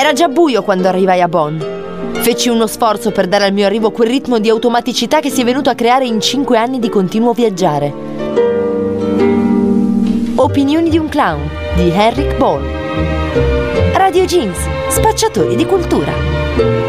Era già buio quando arrivai a Bonn. Feci uno sforzo per dare al mio arrivo quel ritmo di automaticità che si è venuto a creare in 5 anni di continuo viaggiare. Opinioni di un clown di Henrik Ball. Radio Jeans, spacciatori di cultura.